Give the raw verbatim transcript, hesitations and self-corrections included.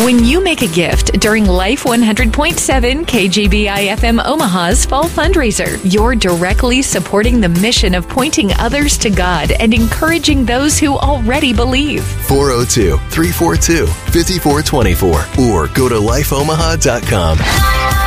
When you make a gift during Life one hundred point seven K G B I F M Omaha's Fall Fundraiser, you're directly supporting the mission of pointing others to God and encouraging those who already believe. four oh two, three four two, five four two four or go to life omaha dot com.